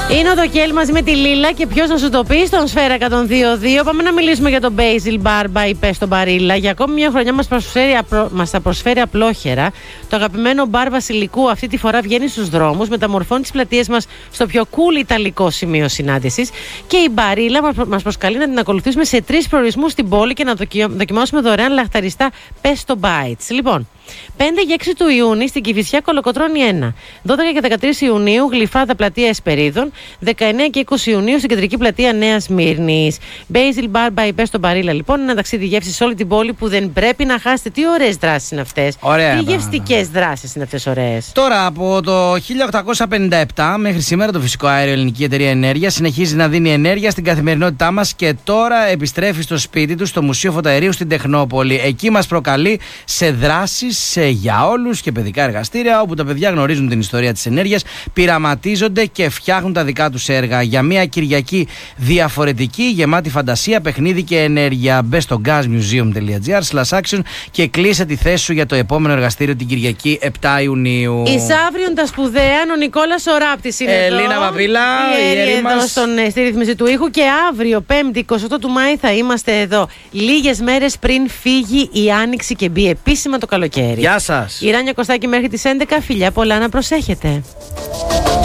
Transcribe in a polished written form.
Είναι ο Δοκέλ μαζί με τη Λίλα και ποιος να σου το πει στον Σφαίρα 102.2. Πάμε να μιλήσουμε για τον Basil Barba ή πες τον Μπαρίλα. Για ακόμη μια χρονιά μας θα προσφέρει απλόχερα. Το αγαπημένο μπαρ βασιλικού αυτή τη φορά βγαίνει στους δρόμους, μεταμορφώνει τις πλατείες μας στο πιο cool ιταλικό σημείο συνάντησης. Και η Μπαρίλα μας προσκαλεί να την ακολουθήσουμε σε 3 προορισμούς στην πόλη και να δοκιμάσουμε δωρεάν λαχταριστά Pesto Bites. Λοιπόν, 5 και 6 του Ιούνιου στην Κηφισιά Κολοκοτρώνη 1. 12 και 13 Ιουνίου Γλυφάδα πλατεία Εσπερίδων. 19 και 20 Ιουνίου στην κεντρική πλατεία Νέας Σμύρνης. Basil Barba ή πες τον Μπαρίλα, λοιπόν, ένα ταξίδι γεύση σε όλη την πόλη που δεν πρέπει να χάσετε. Τι ωραίες δράσεις είναι αυτές. Τι γευστικές δράσεις είναι αυτές ωραίες. Τώρα, από το 1857 μέχρι σήμερα, το Φυσικό Αέριο Ελληνική Εταιρεία Ενέργειας συνεχίζει να δίνει ενέργεια στην καθημερινότητά μας και τώρα επιστρέφει στο σπίτι του, στο Μουσείο Φωταερίου στην Τεχνόπολη. Εκεί μας προκαλεί σε δράσεις για όλους και παιδικά εργαστήρια, όπου τα παιδιά γνωρίζουν την ιστορία της ενέργειας, πειραματίζονται και φτιάχνουν τα δικά τους έργα. Για μια Κυριακή διαφορετική, γεμάτη φαντασία, παιχνίδι και ενέργεια. Μπες στο gasmuseum.gr/action και κλείσε τη θέση σου για το επόμενο εργαστήριο την Κυριακή 7 Ιουνίου. Εισαύριον τα σπουδαία, ο Νικόλας ο Ράπτης είναι εδώ. Ελίνα Παπίλα, η Έλλη μας. Στη ρύθμιση του ήχου. Και αύριο, 5η 28 του Μάη, θα είμαστε εδώ. Λίγες μέρες πριν φύγει η Άνοιξη και μπει επίσημα το καλοκαίρι. Γεια σας. Η Ράνια Κωστάκη μέχρι τις 11. Φιλιά πολλά, να προσέχετε.